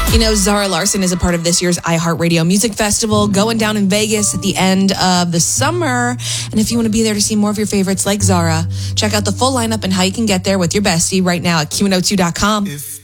You know, Zara Larsson is a part of this year's iHeartRadio Music Festival going down in Vegas at the end of the summer. And if you want to be there to see more of your favorites like Zara, check out the full lineup and how you can get there with your bestie right now at Q102.com.